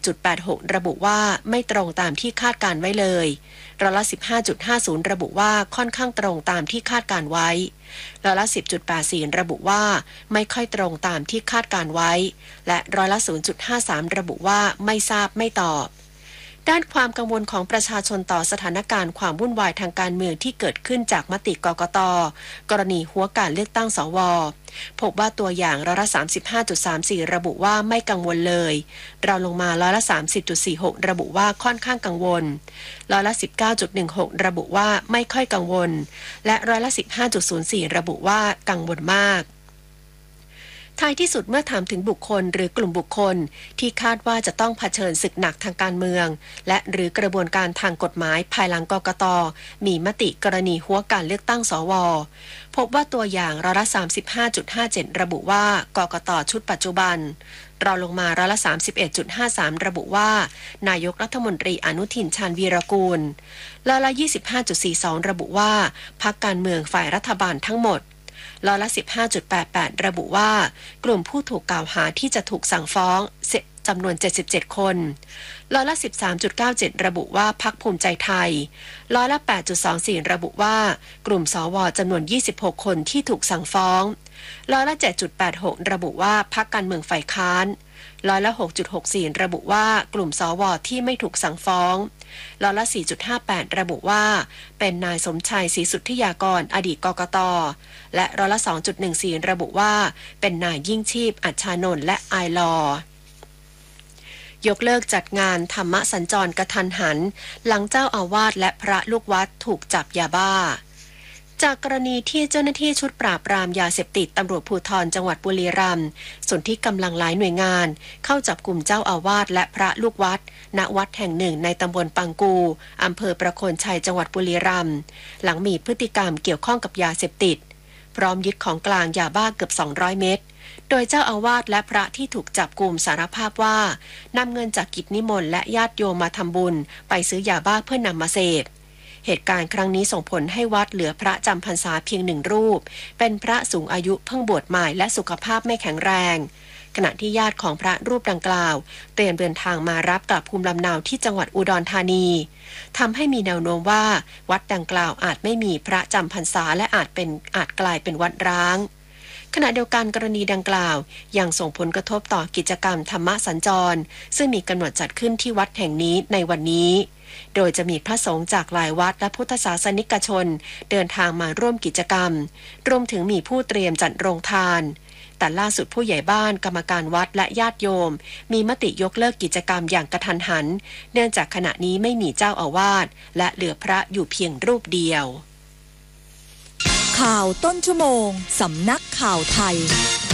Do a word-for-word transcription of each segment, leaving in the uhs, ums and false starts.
จุดแปดหก ระบุว่าไม่ตรงตามที่คาดการไว้เลยร้อยละ สิบห้าจุดห้าศูนย์ ระบุว่าค่อนข้างตรงตามที่คาดการไว้ร้อยละ สิบจุดแปดสี่ ระบุว่าไม่ค่อยตรงตามที่คาดการไว้และร้อยละ ศูนย์จุดห้าสาม ระบุว่าไม่ทราบไม่ตอบด้านความกังวลของประชาชนต่อสถานการณ์ความวุ่นวายทางการเมืองที่เกิดขึ้นจากมติกกต.กรณีหัวการเลือกตั้งสว.พบว่าตัวอย่างร้อยละ สามสิบห้าจุดสามสี่ ระบุว่าไม่กังวลเลยเราลงมาร้อยละ สามสิบจุดสี่หก ระบุว่าค่อนข้างกังวลร้อยละ สิบเก้าจุดหนึ่งหก ระบุว่าไม่ค่อยกังวลและร้อยละ สิบห้าจุดศูนย์สี่ ระบุว่ากังวลมากท้ายที่สุดเมื่อถามถึงบุคคลหรือกลุ่มบุคคลที่คาดว่าจะต้องเผชิญศึกหนักทางการเมืองและหรือกระบวนการทางกฎหมายภายหลังกกต.มีมติกรณีหัวการเลือกตั้งสว.พบว่าตัวอย่างร้อยละ สามสิบห้าจุดห้าเจ็ด ระบุว่ากกต.ชุดปัจจุบันเราลงมาร้อยละ สามสิบเอ็ดจุดห้าสาม ระบุว่านายกรัฐมนตรีอนุทินชาญวีรกูลร้อยละ ยี่สิบห้าจุดสี่สอง ระบุว่าพรรคการเมืองฝ่ายรัฐบาลทั้งหมดร้อยละ สิบห้าจุดแปดแปด ระบุว่ากลุ่มผู้ถูกกล่าวหาที่จะถูกสั่งฟ้องจำนวนเจ็ดสิบเจ็ดคนร้อยละ สิบสามจุดเก้าเจ็ด ระบุว่าพรรคภูมิใจไทยร้อยละ แปดจุดสองสี่ ระบุว่ากลุ่มสวจำนวนยี่สิบหกคนที่ถูกสั่งฟ้องร้อยละ เจ็ดจุดแปดหก ระบุว่าพรรคการเมืองฝ่ายค้านร้อยละ หกจุดหกสี่ ระบุว่ากลุ่มสวที่ไม่ถูกสั่งฟ้องร้อยละ สี่จุดห้าแปด ระบุว่าเป็นนายสมชัยศรีสุทธิยากรอดีตกกต.และร้อยละ สองจุดหนึ่งสี่ ระบุว่าเป็นนายยิ่งชีพอัชชานนท์และไอลอยกเลิกจัดงานธรรมสัญจรกระทันหันหลังเจ้าอาวาสและพระลูกวัดถูกจับยาบ้าจากกรณีที่เจ้าหน้าที่ชุดปราบปรามยาเสพติดตำรวจภูธรจังหวัดบุรีรัมย์ส่วนที่กำลังหลายหน่วยงานเข้าจับกลุ่มเจ้าอาวาสและพระลูกวัดณวัดแห่งหนึ่งในตำบลปังกูอำเภอประโคนชัยจังหวัดบุรีรัมย์หลังมีพฤติกรรมเกี่ยวข้องกับยาเสพติดพร้อมยึดของกลางยาบ้าเกือบสองร้อยเม็ดโดยเจ้าอาวาสและพระที่ถูกจับกุมสารภาพว่านำเงินจากกิจนิมนต์และญาติโยมมาทำบุญไปซื้อยาบ้าเพื่อนำมาเสพเหตุการณ์ครั้งนี้ส่งผลให้วัดเหลือพระจำพรรษาเพียงหนึ่งรูปเป็นพระสูงอายุเพิ่งบวชใหม่และสุขภาพไม่แข็งแรงขณะที่ญาติของพระรูปดังกล่าวเตรียมเดินทางมารับกลับภูมิลำเนาที่จังหวัดอุดรธานีทำให้มีแนวโน้มว่าวัดดังกล่าวอาจไม่มีพระจำพรรษาและอาจเป็นอาจกลายเป็นวัดร้างขณะเดียวกันกรณีดังกล่าวยังส่งผลกระทบต่อกิจกรรมธรรมสัญจรซึ่งมีกำหนดจัดขึ้นที่วัดแห่งนี้ในวันนี้โดยจะมีพระสงฆ์จากหลายวัดและพุทธศาสนิกชนเดินทางมาร่วมกิจกรรมรวมถึงมีผู้เตรียมจัดโรงทานแต่ล่าสุดผู้ใหญ่บ้านกรรมการวัดและญาติโยมมีมติยกเลิกกิจกรรมอย่างกระทันหันเนื่องจากขณะนี้ไม่มีเจ้าอาวาสและเหลือพระอยู่เพียงรูปเดียวข่าวต้นชั่วโมงสำนักข่าวไทย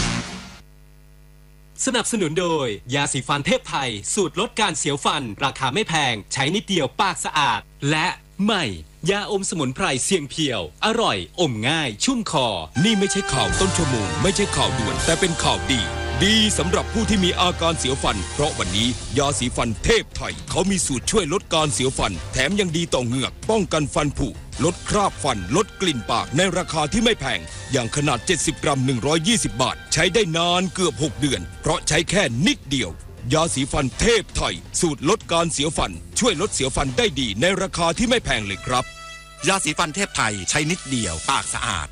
สนับสนุนโดยยาสีฟันเทพไทยสูตรลดการเสียวฟันราคาไม่แพงใช้นิดเดียวปากสะอาดและใหม่ยาอมสมุนไพรเสียงเพียวอร่อยอมง่ายชุ่มคอนี่ไม่ใช่ข่าวต้นชั่วโมงไม่ใช่ข่าวด่วนแต่เป็นข่าวดีดีสำหรับผู้ที่มีอาการเสียวฟันเพราะวันนี้ยาสีฟันเทพไทยเขามีสูตรช่วยลดการเสียวฟันแถมยังดีต่อเหงือกป้องกันฟันผุลดคราบฟันลดกลิ่นปากในราคาที่ไม่แพงอย่างขนาดเจ็ดสิบกรัมหนึ่งร้อยยี่สิบบาทใช้ได้นานเกือบหกเดือนเพราะใช้แค่นิดเดียวยาสีฟันเทพไทยสูตรลดการเสียวฟันช่วยลดเสียวฟันได้ดีในราคาที่ไม่แพงเลยครับยาสีฟันเทพไทยใช้นิดเดียวปากสะอาด